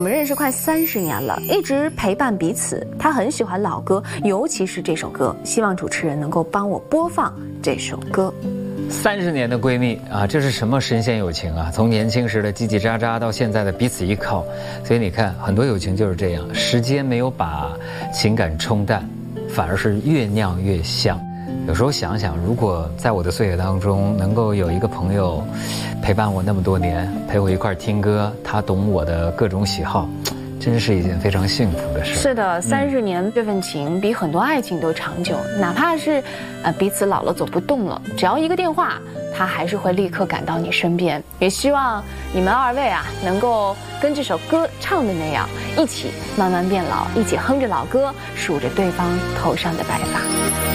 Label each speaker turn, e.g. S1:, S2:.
S1: 我们认识快30年了，一直陪伴彼此。他很喜欢老歌，尤其是这首歌，希望主持人能够帮我播放这首歌。
S2: 30年的闺蜜啊，这是什么神仙友情啊！从年轻时的叽叽喳喳到现在的彼此依靠，所以你看，很多友情就是这样，时间没有把情感冲淡，反而是越酿越香。有时候想想，如果在我的岁月当中能够有一个朋友陪伴我那么多年，陪我一块听歌，他懂我的各种喜好，真是一件非常幸福的事。
S1: 是的，30年这份情比很多爱情都长久，哪怕是彼此老了走不动了，只要一个电话，他还是会立刻赶到你身边。也希望你们2位啊，能够跟这首歌唱的那样，一起慢慢变老，一起哼着老歌，数着对方头上的白发。